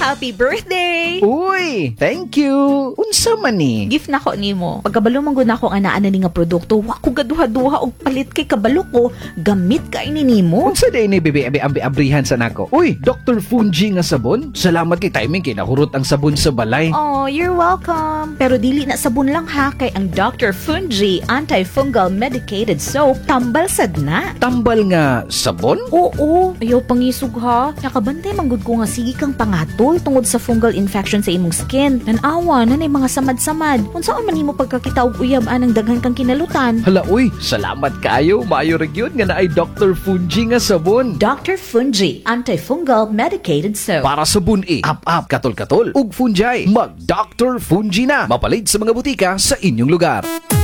Happy birthday! Uy, thank you. Unsa man ni? Gift na ko nimo. Pagkabalo man gud nako nga naa ni nga produkto, wa ko gaduha-duha og palit kay kabalo ko. Gamit ka ini nimo. Unsa day ni bibi abrihan sa nako? Uy, Dr. Fungi nga sabon. Salamat kay timing kay nahurot ang sabon sa balay. Oh, you're welcome. Pero dili na sabon lang ha, kay ang Dr. Fungi antifungal medicated soap tambal sad na. Tambal nga sabon? Oo, ayaw pangisog ha. Nakabantay manggod ko nga sige kang pangatol tungod sa fungal infection sa imong skin. Nanawa na nay mga samad-samad. Unsaon man nimo pagkakita og uyab anang daghan kang kinalutan. Hala uy, salamat kayo. Maayo ra gyud nga naay Dr. Fungi nga sabon. Dr. Fungi antifungal medicated soap. Para sabon up katol-katol ug fungi. Mag Dr. Fungi na. Mapalit sa mga butika sa inyong lugar.